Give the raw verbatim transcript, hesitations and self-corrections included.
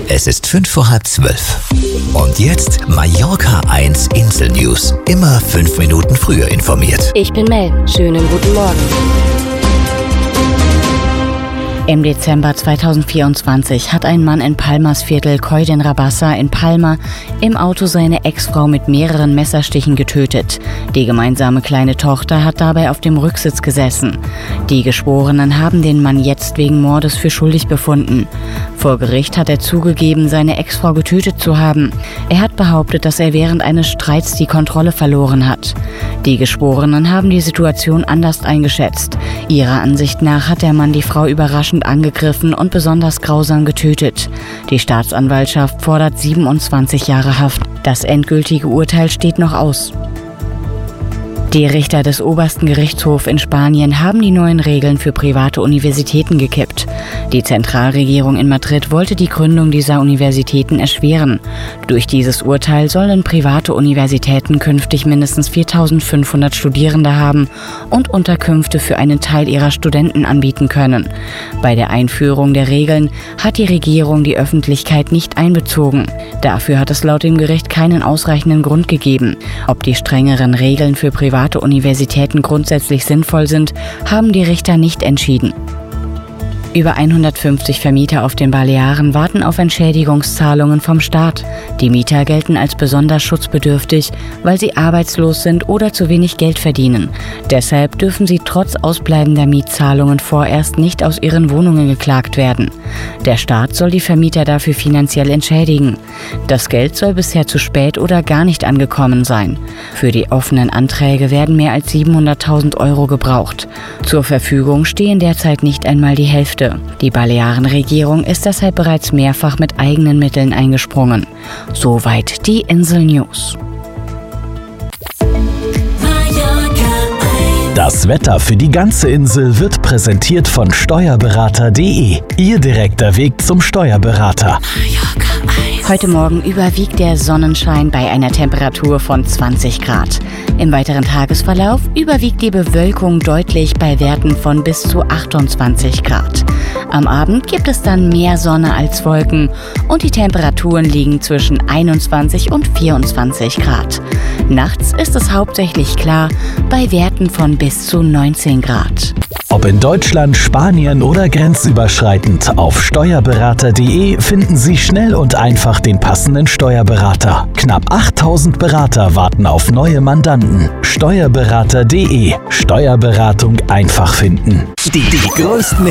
Es ist fünf vor halb zwölf. Und jetzt Mallorca eins Insel News. Immer fünf Minuten früher informiert. Ich bin Mel. Schönen guten Morgen. Im Dezember zweitausendvierundzwanzig hat ein Mann in Palmas Viertel Coll de Rabassa in Palma im Auto seine Ex-Frau mit mehreren Messerstichen getötet. Die gemeinsame kleine Tochter hat dabei auf dem Rücksitz gesessen. Die Geschworenen haben den Mann jetzt wegen Mordes für schuldig befunden. Vor Gericht hat er zugegeben, seine Ex-Frau getötet zu haben. Er hat behauptet, dass er während eines Streits die Kontrolle verloren hat. Die Geschworenen haben die Situation anders eingeschätzt. Ihrer Ansicht nach hat der Mann die Frau überraschend angegriffen und besonders grausam getötet. Die Staatsanwaltschaft fordert siebenundzwanzig Jahre Haft. Das endgültige Urteil steht noch aus. Die Richter des obersten Gerichtshofs in Spanien haben die neuen Regeln für private Universitäten gekippt. Die Zentralregierung in Madrid wollte die Gründung dieser Universitäten erschweren. Durch dieses Urteil sollen private Universitäten künftig mindestens viertausendfünfhundert Studierende haben und Unterkünfte für einen Teil ihrer Studenten anbieten können. Bei der Einführung der Regeln hat die Regierung die Öffentlichkeit nicht einbezogen. Dafür hat es laut dem Gericht keinen ausreichenden Grund gegeben. Ob die strengeren Regeln für private Universitäten grundsätzlich sinnvoll sind, haben die Richter nicht entschieden. Über hundertfünfzig Vermieter auf den Balearen warten auf Entschädigungszahlungen vom Staat. Die Mieter gelten als besonders schutzbedürftig, weil sie arbeitslos sind oder zu wenig Geld verdienen. Deshalb dürfen sie trotz ausbleibender Mietzahlungen vorerst nicht aus ihren Wohnungen geklagt werden. Der Staat soll die Vermieter dafür finanziell entschädigen. Das Geld soll bisher zu spät oder gar nicht angekommen sein. Für die offenen Anträge werden mehr als siebenhunderttausend Euro gebraucht. Zur Verfügung stehen derzeit nicht einmal die Hälfte. Die Balearenregierung ist deshalb bereits mehrfach mit eigenen Mitteln eingesprungen. Soweit die Insel News. Das Wetter für die ganze Insel wird präsentiert von Steuerberater punkt de. Ihr direkter Weg zum Steuerberater. Heute Morgen überwiegt der Sonnenschein bei einer Temperatur von zwanzig Grad. Im weiteren Tagesverlauf überwiegt die Bewölkung deutlich bei Werten von bis zu achtundzwanzig Grad. Am Abend gibt es dann mehr Sonne als Wolken und die Temperaturen liegen zwischen einundzwanzig und vierundzwanzig Grad. Nachts ist es hauptsächlich klar bei Werten von bis zu neunzehn Grad. Ob in Deutschland, Spanien oder grenzüberschreitend, auf Steuerberater punkt de finden Sie schnell und einfach den passenden Steuerberater. Knapp achttausend Berater warten auf neue Mandanten. Steuerberater punkt de. Steuerberatung einfach finden. Die, die größten